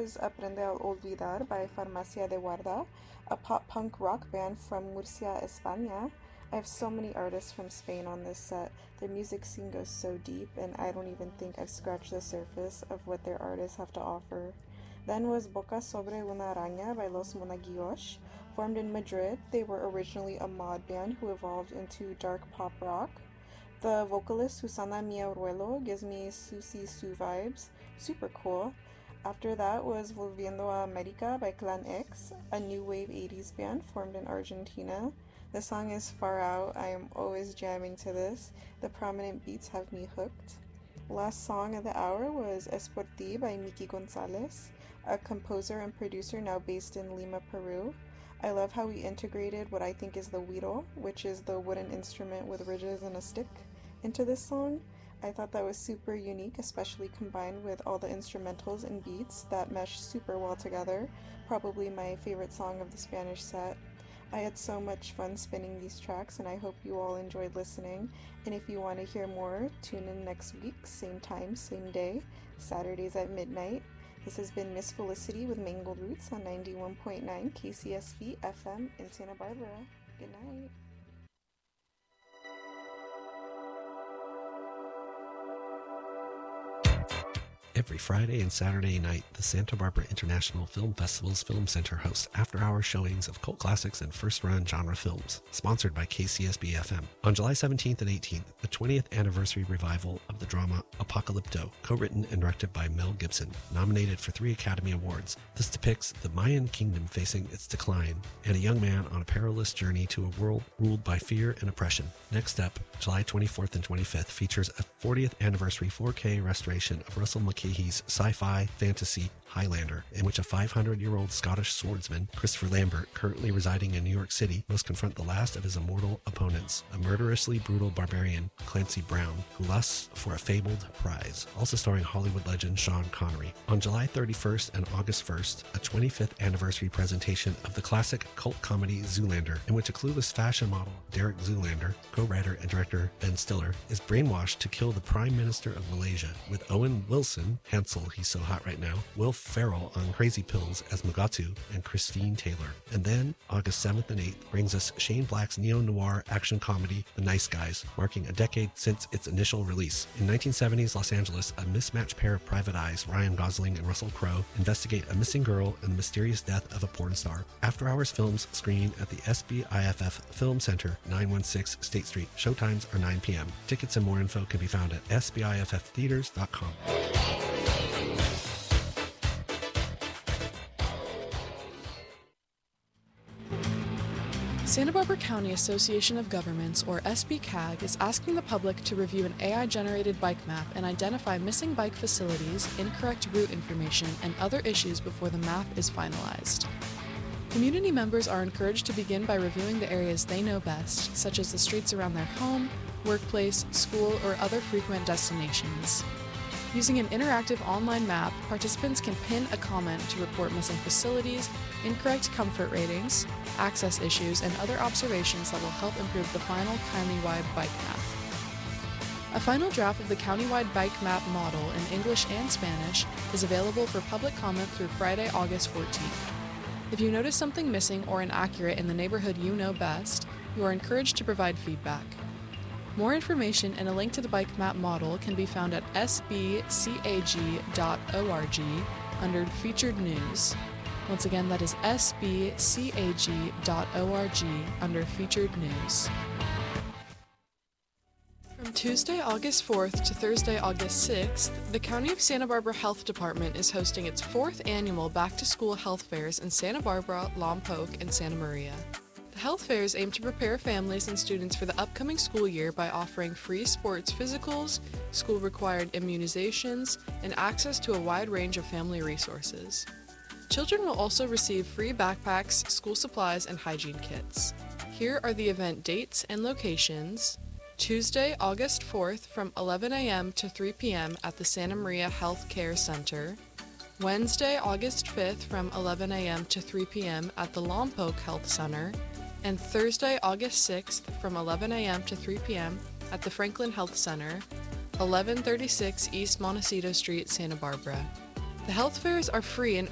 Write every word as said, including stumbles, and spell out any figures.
was Aprende a Olvidar by Farmacia de Guarda, a pop-punk rock band from Murcia, España. I have so many artists from Spain on this set. Their music scene goes so deep, and I don't even think I've scratched the surface of what their artists have to offer. Then was Boca sobre una araña by Los Monaguillos. Formed in Madrid, they were originally a mod band who evolved into dark pop rock. The vocalist Susana Miauruelo gives me Susie Sue vibes. Super cool. After that was Volviendo a America by Clan X, a new wave eighties band formed in Argentina. The song is Far Out. I am always jamming to this. The prominent beats have me hooked. Last song of the hour was Es Por Ti by Miki Gonzalez, a composer and producer now based in Lima, Peru. I love how he integrated what I think is the güiro, which is the wooden instrument with ridges and a stick, into this song. I thought that was super unique, especially combined with all the instrumentals and beats that mesh super well together. Probably my favorite song of the Spanish set. I had so much fun spinning these tracks, and I hope you all enjoyed listening. And if you want to hear more, tune in next week, same time, same day, Saturdays at midnight. This has been Miss Felicity with Mangled Roots on ninety-one point nine K C S V F M in Santa Barbara. Good night. Every Friday and Saturday night, the Santa Barbara International Film Festival's Film Center hosts after-hour showings of cult classics and first-run genre films, sponsored by K C S B F M. On July seventeenth and eighteenth, the twentieth anniversary revival of the drama Apocalypto, co-written and directed by Mel Gibson, nominated for three Academy Awards. This depicts the Mayan kingdom facing its decline and a young man on a perilous journey to a world ruled by fear and oppression. Next up, July twenty-fourth and twenty-fifth, features a fortieth anniversary four K restoration of Russell McKay-He's sci-fi fantasy Highlander, in which a five hundred year old Scottish swordsman, Christopher Lambert, currently residing in New York City, must confront the last of his immortal opponents, a murderously brutal barbarian, Clancy Brown, who lusts for a fabled prize, also starring Hollywood legend Sean Connery. On July thirty-first and August first, a twenty-fifth anniversary presentation of the classic cult comedy Zoolander, in which a clueless fashion model, Derek Zoolander, co-writer and director Ben Stiller, is brainwashed to kill the Prime Minister of Malaysia, with Owen Wilson, Hansel, he's so hot right now, Will Ferrell on crazy pills as Mugatu, and Christine Taylor. And then, August seventh and eighth brings us Shane Black's neo-noir action comedy, The Nice Guys, marking a decade since its initial release. In nineteen seventies Los Angeles, a mismatched pair of private eyes, Ryan Gosling and Russell Crowe, investigate a missing girl and the mysterious death of a porn star. After Hours films screen at the S B I F F Film Center, nine one six State Street. Showtimes are nine p.m. Tickets and more info can be found at S B I F F theaters dot com. Santa Barbara County Association of Governments, or S B C A G, is asking the public to review an A I-generated bike map and identify missing bike facilities, incorrect route information, and other issues before the map is finalized. Community members are encouraged to begin by reviewing the areas they know best, such as the streets around their home, workplace, school, or other frequent destinations. Using an interactive online map, participants can pin a comment to report missing facilities, incorrect comfort ratings, access issues, and other observations that will help improve the final countywide bike map. A final draft of the countywide bike map model in English and Spanish is available for public comment through Friday, August fourteenth. If you notice something missing or inaccurate in the neighborhood you know best, you are encouraged to provide feedback. More information and a link to the bike map model can be found at s b c a g dot org under Featured News. Once again, that is s b c a g dot org under Featured News. From Tuesday, August fourth to Thursday, August sixth, the County of Santa Barbara Health Department is hosting its fourth annual back-to-school health fairs in Santa Barbara, Lompoc, and Santa Maria. The health fairs aim to prepare families and students for the upcoming school year by offering free sports physicals, school-required immunizations, and access to a wide range of family resources. Children will also receive free backpacks, school supplies, and hygiene kits. Here are the event dates and locations. Tuesday, August fourth from eleven a.m. to three p.m. at the Santa Maria Health Care Center. Wednesday, August fifth from eleven a.m. to three p.m. at the Lompoc Health Center. And Thursday, August sixth from eleven a.m. to three p.m. at the Franklin Health Center, eleven thirty-six East Montecito Street, Santa Barbara. The health fairs are free and